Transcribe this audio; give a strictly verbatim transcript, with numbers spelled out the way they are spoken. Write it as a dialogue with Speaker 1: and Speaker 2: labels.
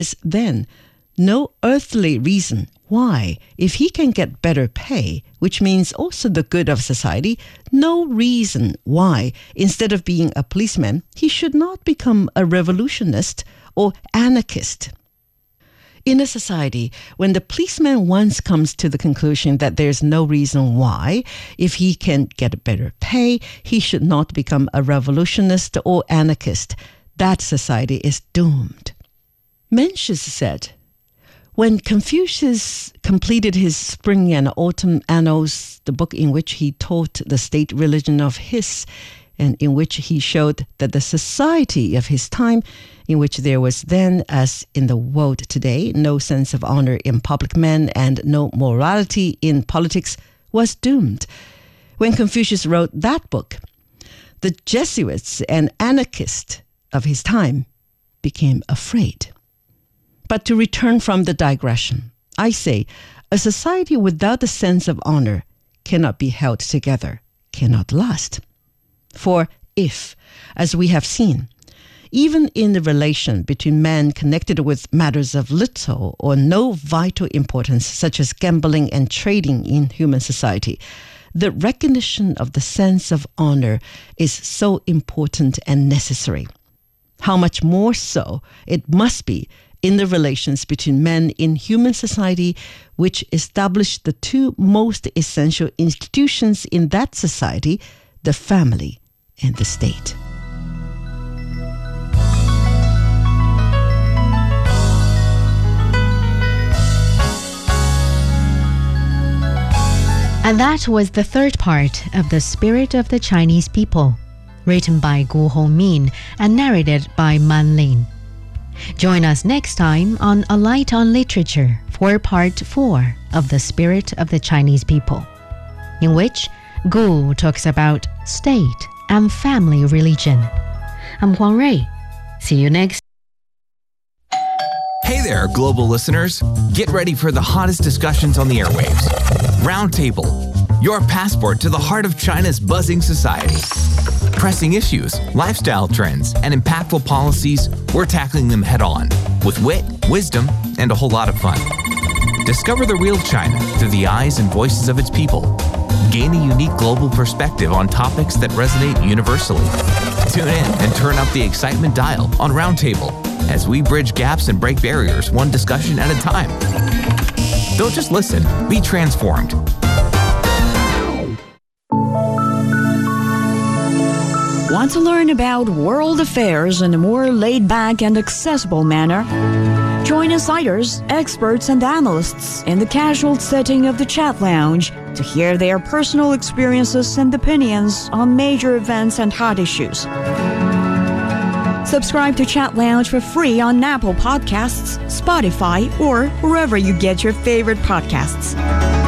Speaker 1: is then no earthly reason why, if he can get better pay, which means also the good of society, no reason why, instead of being a policeman, he should not become a revolutionist or anarchist. In a society, when the policeman once comes to the conclusion that there's no reason why, if he can get better pay, he should not become a revolutionist or anarchist, that society is doomed. Mencius said, when Confucius completed his Spring and Autumn Annals, the book in which he taught the state religion of his, and in which he showed that the society of his time, in which there was then, as in the world today, no sense of honor in public men and no morality in politics, was doomed. When Confucius wrote that book, the Jesuits and anarchists of his time became afraid. But to return from the digression, I say, a society without a sense of honor cannot be held together, cannot last. For if, as we have seen, even in the relation between men connected with matters of little or no vital importance, such as gambling and trading in human society, the recognition of the sense of honor is so important and necessary. How much more so it must be in the relations between men in human society, which establish the two most essential institutions in that society, the family and the state.
Speaker 2: And that was the third part of The Spirit of the Chinese People, written by Gu Hongmin and narrated by Man Lin. Join us next time on A Light on Literature for part four of The Spirit of the Chinese People, in which Gu talks about state and family religion. I'm Huang Rui. See you next.
Speaker 3: Hey there, global listeners. Get ready for the hottest discussions on the airwaves. Roundtable, your passport to the heart of China's buzzing society. Pressing issues, lifestyle trends, and impactful policies, we're tackling them head on with wit, wisdom, and a whole lot of fun. Discover the real China through the eyes and voices of its people. Gain a unique global perspective on topics that resonate universally. Tune in and turn up the excitement dial on Roundtable as we bridge gaps and break barriers one discussion at a time. Don't just listen, be transformed.
Speaker 4: Want to learn about world affairs in a more laid-back and accessible manner? Join insiders, experts, and analysts in the casual setting of the Chat Lounge to hear their personal experiences and opinions on major events and hot issues. Subscribe to Chat Lounge for free on Apple Podcasts, Spotify, or wherever you get your favorite podcasts.